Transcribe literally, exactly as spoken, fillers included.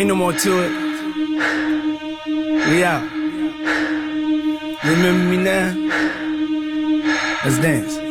Ain't no more to it. We out. Remember me now? Let's dance.